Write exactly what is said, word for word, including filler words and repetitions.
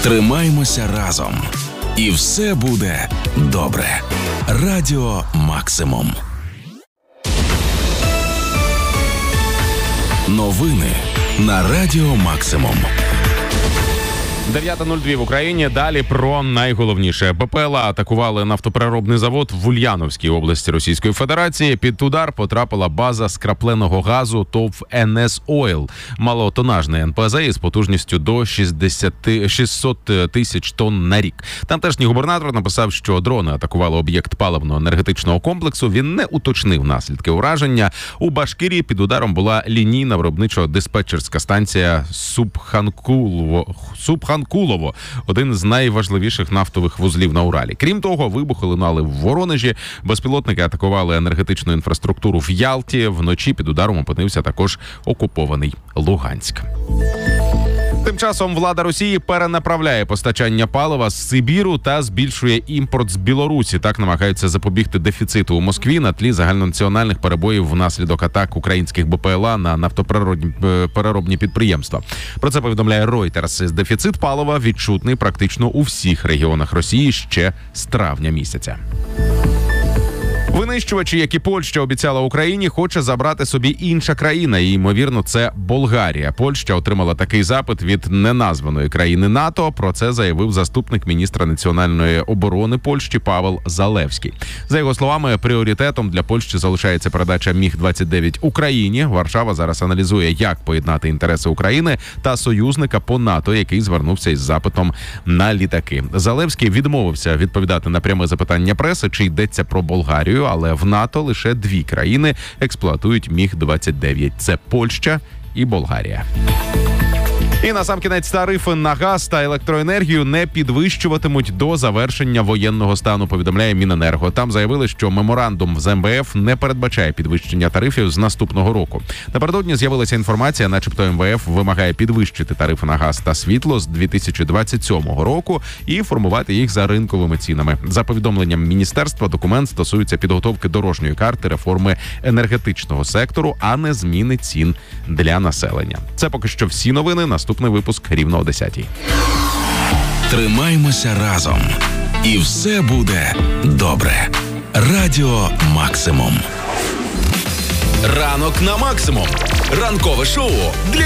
Тримаймося разом. І все буде добре. Радіо Максимум. Новини на Радіо Максимум. дев'ята нуль два в Україні. Далі про найголовніше. БПЛА атакували нафтопереробний завод в Ульяновській області Російської Федерації. Під удар потрапила база скрапленого газу ТОВ ен ес Ойл. Малотонажний ен пе зет із потужністю до шістсот тисяч тонн на рік. Тамтешній губернатор написав, що дрони атакували об'єкт паливно-енергетичного комплексу. Він не уточнив наслідки ураження. У Башкирії під ударом була лінійна виробничо-диспетчерська станція Субханкулово. Субханкулово – один з найважливіших нафтових вузлів на Уралі. Крім того, вибухи лунали в Воронежі. Безпілотники атакували енергетичну інфраструктуру в Ялті. Вночі під ударом опинився також окупований Луганськ. Тим часом влада Росії перенаправляє постачання палива з Сибіру та збільшує імпорт з Білорусі. Так намагаються запобігти дефіциту у Москві на тлі загальнонаціональних перебоїв внаслідок атак українських БПЛА на нафтопереробні підприємства. Про це повідомляє Reuters. Дефіцит палива відчутний практично у всіх регіонах Росії ще з травня місяця. Винищувачі, які Польща обіцяла Україні, хоче забрати собі інша країна. І, ймовірно, це Болгарія. Польща отримала такий запит від неназваної країни НАТО. Про це заявив заступник міністра національної оборони Польщі Павел Залевський. За його словами, пріоритетом для Польщі залишається передача міг двадцять дев'ять Україні. Варшава зараз аналізує, як поєднати інтереси України та союзника по НАТО, який звернувся із запитом на літаки. Залевський відмовився відповідати на пряме запитання преси, чи йдеться про Болгарію, але в НАТО лише дві країни експлуатують міг двадцять дев'ять. Це Польща і Болгарія. І насамкінець тарифи на газ та електроенергію не підвищуватимуть до завершення воєнного стану, повідомляє Міненерго. Там заявили, що меморандум з ем ве еф не передбачає підвищення тарифів з наступного року. Напередодні з'явилася інформація, начебто ем ве еф вимагає підвищити тарифи на газ та світло з дві тисячі двадцять сьомого року і формувати їх за ринковими цінами. За повідомленням міністерства, документ стосується підготовки дорожньої карти реформи енергетичного сектору, а не зміни цін для населення. Це поки що всі новини. Наступний випуск рівно о десятій. Тримаймося разом. І все буде добре. Радіо Максимум. Ранок на максимум. Ранкове шоу для